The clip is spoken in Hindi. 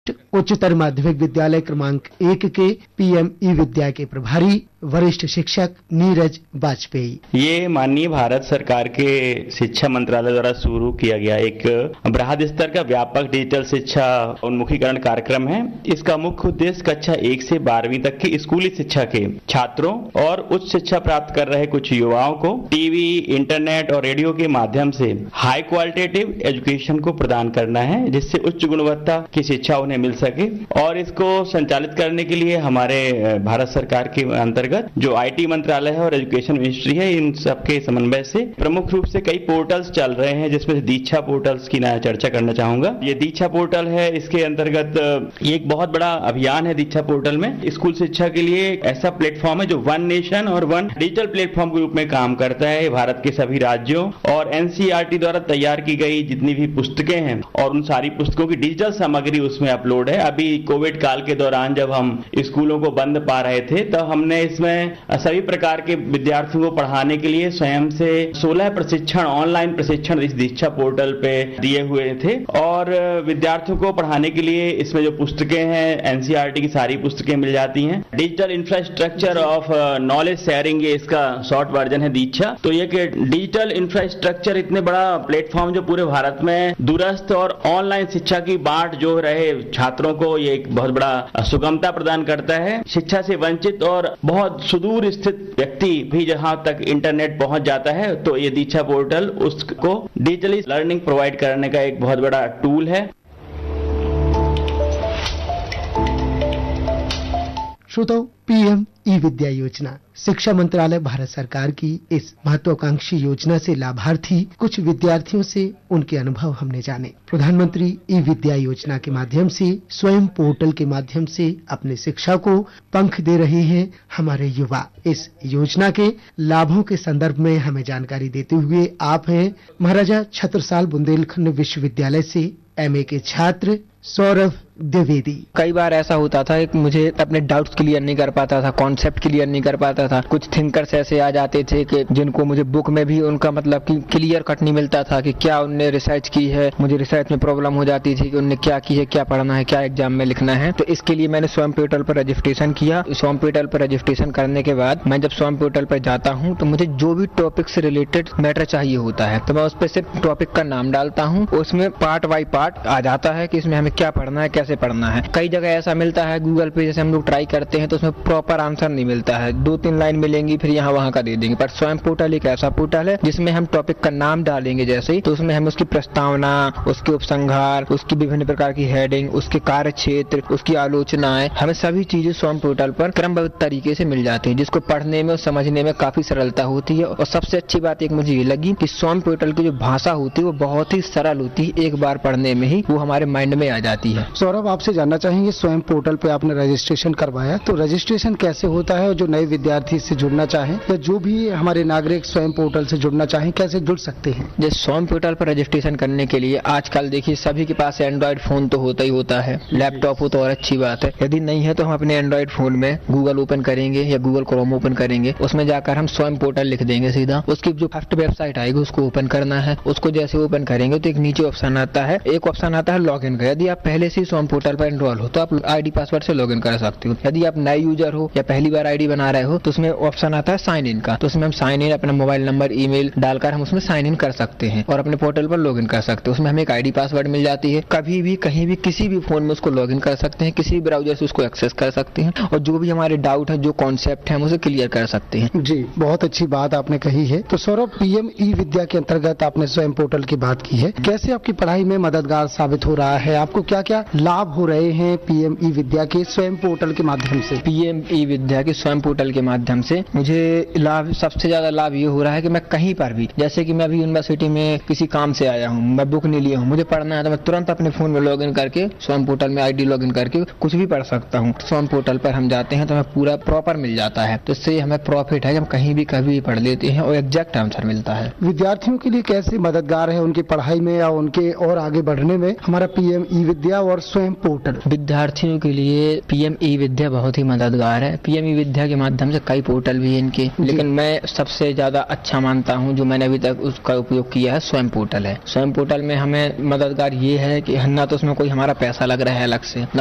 उच्चतर माध्यमिक विद्यालय क्रमांक 1 के पीएम ई विद्या के प्रभारी वरिष्ठ शिक्षक नीरज वाजपेयी। ये माननीय भारत सरकार के शिक्षा मंत्रालय द्वारा शुरू किया गया एक बृहद स्तर का व्यापक डिजिटल शिक्षा उन्मुखीकरण कार्यक्रम है। इसका मुख्य उद्देश्य कक्षा 1 से 12वीं तक की स्कूली शिक्षा के छात्रों और उच्च शिक्षा प्राप्त कर रहे कुछ युवाओं को टीवी, इंटरनेट और रेडियो के माध्यम से हाई क्वालिटेटिव एजुकेशन को प्रदान करना है, जिससे उच्च गुणवत्ता की शिक्षा उन्हें मिल सके। और इसको संचालित करने के लिए हमारे भारत सरकार के अंतर्गत जो आईटी मंत्रालय है और एजुकेशन मिनिस्ट्री है, इन सबके समन्वय से प्रमुख रूप से कई पोर्टल्स चल रहे हैं, जिसमें से दीक्षा पोर्टल्स की मैं चर्चा करना चाहूंगा। ये दीक्षा पोर्टल है, इसके अंतर्गत ये एक बहुत बड़ा अभियान है। दीक्षा पोर्टल में स्कूल शिक्षा के लिए एक ऐसा प्लेटफॉर्म है जो वन नेशन और वन डिजिटल प्लेटफॉर्म के रूप में काम करता है। भारत के सभी राज्यों और एनसीईआरटी द्वारा तैयार की गई जितनी भी पुस्तकें हैं और उन सारी पुस्तकों की डिजिटल सामग्री उसमें अपलोड है। अभी कोविड काल के दौरान जब हम स्कूलों को बंद पा रहे थे, तो हमने इसमें सभी प्रकार के विद्यार्थियों को पढ़ाने के लिए स्वयं से 16 प्रशिक्षण, ऑनलाइन प्रशिक्षण इस दीक्षा पोर्टल पे दिए हुए थे। और विद्यार्थियों को पढ़ाने के लिए इसमें जो पुस्तकें हैं, एनसीईआरटी की सारी पुस्तकें मिल जाती हैं। Digital infrastructure of knowledge sharing, ये इसका शॉर्ट वर्जन है दीक्षा। तो ये कि डिजिटल इंफ्रास्ट्रक्चर इतने बड़ा प्लेटफॉर्म जो पूरे भारत में दूरस्थ और ऑनलाइन शिक्षा की बांट जो रहे छात्रों को, ये एक बहुत बड़ा सुगमता प्रदान करता है। शिक्षा से वंचित और बहुत सुदूर स्थित व्यक्ति भी जहां तक इंटरनेट पहुंच जाता है, तो ये दीक्षा पोर्टल उसको डिजिटली लर्निंग प्रोवाइड करने का एक बहुत बड़ा टूल है। श्रोताओं, पीएम ई विद्या योजना शिक्षा मंत्रालय भारत सरकार की इस महत्वाकांक्षी योजना से लाभार्थी कुछ विद्यार्थियों से उनके अनुभव हमने जाने। प्रधानमंत्री ई विद्या योजना के माध्यम से स्वयं पोर्टल के माध्यम से अपने शिक्षा को पंख दे रहे हैं हमारे युवा। इस योजना के लाभों के संदर्भ में हमें जानकारी देते हुए आप हैं महाराजा छत्रसाल बुंदेलखंड विश्वविद्यालय से एमए के छात्र सौरभ द्विवेदी। कई बार ऐसा होता था कि मुझे अपने डाउट्स क्लियर नहीं कर पाता था, कॉन्सेप्ट क्लियर नहीं कर पाता था। कुछ थिंकर्स ऐसे आ जाते थे कि जिनको मुझे बुक में भी उनका मतलब कि क्लियर कट नहीं मिलता था कि क्या उनने रिसर्च की है। मुझे रिसर्च में प्रॉब्लम हो जाती थी कि उनने क्या की है, क्या पढ़ना है, क्या एग्जाम में लिखना है। तो इसके लिए मैंने स्वयं पोर्टल पर रजिस्ट्रेशन किया। स्वयं पोर्टल पर रजिस्ट्रेशन करने के बाद मैं जब स्वयं पोर्टल पर जाता हूँ तो मुझे जो भी टॉपिक से रिलेटेड मैटर चाहिए होता है, तो मैं उस पर सिर्फ टॉपिक का नाम डालता हूँ। उसमें पार्ट बाई पार्ट आ जाता है कि इसमें हमें क्या पढ़ना है, कैसे पढ़ना है। कई जगह ऐसा मिलता है गूगल पे, जैसे हम लोग ट्राई करते हैं तो उसमें प्रॉपर आंसर नहीं मिलता है, 2-3 लाइन मिलेंगी फिर यहाँ वहाँ का दे देंगे। पर स्वयं पोर्टल एक ऐसा पोर्टल है जिसमें हम टॉपिक का नाम डालेंगे जैसे ही, तो उसमें हमें उसकी प्रस्तावना, उसके उपसंहार, उसकी विभिन्न प्रकार की हेडिंग, उसके कार्य क्षेत्र, उसकी आलोचनाएं, हमें सभी चीजें स्वयं पोर्टल पर क्रमबद्ध तरीके से मिल जाती है, जिसको पढ़ने में और समझने में काफी सरलता होती है। और सबसे अच्छी बात एक मुझे ये लगी कि स्वयं पोर्टल की जो भाषा होती है वो बहुत ही सरल होती है, एक बार पढ़ने में ही वो हमारे माइंड में आ जाती है। सौरभ, आपसे जानना चाहेंगे, स्वयं पोर्टल पे आपने रजिस्ट्रेशन करवाया, तो रजिस्ट्रेशन कैसे होता है? और जो नए विद्यार्थी इससे जुड़ना चाहें या जो भी हमारे नागरिक स्वयं पोर्टल से जुड़ना चाहें, कैसे जुड़ सकते हैं? जैसे स्वयं पोर्टल पर रजिस्ट्रेशन करने के लिए आजकल देखिए सभी के पास एंड्रॉइड फोन तो होता ही होता है, लैपटॉप हो तो और अच्छी बात है। यदि नहीं है तो हम अपने एंड्रॉइड फोन में गूगल ओपन करेंगे या गूगल क्रोम ओपन करेंगे, उसमें जाकर हम स्वयं पोर्टल लिख देंगे सीधा। उसकी जो फर्स्ट वेबसाइट आएगी उसको ओपन करना है। उसको जैसे ओपन करेंगे तो एक नीचे ऑप्शन आता है, एक ऑप्शन आता है लॉग इन का। यदि आप पहले से स्वयं पोर्टल पर एनरोल हो तो आप आईडी पासवर्ड से लॉगिन कर सकते हो। यदि आप नए यूजर हो या पहली बार आईडी बना रहे हो तो उसमें ऑप्शन आता है साइन इन का, तो उसमें हम साइन इन अपना मोबाइल नंबर, ईमेल डालकर हम उसमें साइन इन कर सकते हैं और अपने पोर्टल पर लॉगिन कर सकते हैं। उसमें हमें एक आईडी पासवर्ड मिल जाती है। कभी भी कहीं भी किसी भी फोन में उसको लॉगिन कर सकते हैं, किसी भी ब्राउजर से उसको एक्सेस कर सकते हैं और जो भी हमारे डाउट है, जो कॉन्सेप्ट है, हम उसे क्लियर कर सकते हैं। जी, बहुत अच्छी बात आपने कही है। तो सौरभ, पीएम ई विद्या के अंतर्गत आपने स्वयं पोर्टल की बात की है, कैसे आपकी पढ़ाई में मददगार साबित हो रहा है? आपको क्या क्या लाभ हो रहे हैं पीएम ई विद्या के स्वयं पोर्टल के माध्यम से? पीएम ई विद्या के स्वयं पोर्टल के माध्यम से मुझे लाभ, सबसे ज्यादा लाभ ये हो रहा है कि मैं कहीं पर भी, जैसे कि मैं अभी यूनिवर्सिटी में किसी काम से आया हूँ, मैं बुक नहीं लिया हूँ, मुझे पढ़ना है तो मैं तुरंत अपने फोन में लॉग इन करके स्वयं पोर्टल में आईडी लॉग इन करके कुछ भी पढ़ सकता हूँ। स्वयं पोर्टल पर हम जाते हैं तो हमें पूरा प्रॉपर मिल जाता है, तो इससे हमें प्रॉफिट है कि हम कहीं भी कभी भी पढ़ लेते हैं और एग्जैक्ट आंसर मिलता है। विद्यार्थियों के लिए कैसे मददगार है उनकी पढ़ाई में या उनके और आगे बढ़ने में हमारा पीएम ई विद्या और स्वयं स्वयं पोर्टल। विद्यार्थियों के लिए पीएम ई विद्या बहुत ही मददगार है। पीएम ई विद्या के माध्यम से कई पोर्टल भी हैं इनके, लेकिन मैं सबसे ज्यादा अच्छा मानता हूं जो मैंने अभी तक उसका उपयोग किया है, स्वयं पोर्टल है। स्वयं पोर्टल में हमें मददगार ये है कि ना तो उसमें कोई हमारा पैसा लग रहा है अलग से,